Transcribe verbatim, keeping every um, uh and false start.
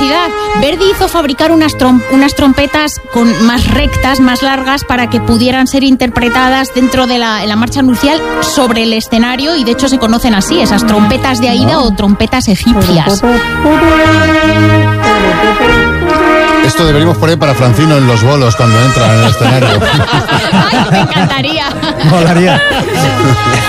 curiosidad, Verdi hizo fabricar unas, trom- unas trompetas con más rectas, más largas, para que pudieran ser interpretadas dentro de la, la marcha nupcial sobre el escenario, y de hecho se conocen así, esas trompetas de Aida o trompetas egipcias. Esto deberíamos poner para Francino en los bolos cuando entra en el escenario. Ay, me encantaría. Molaría.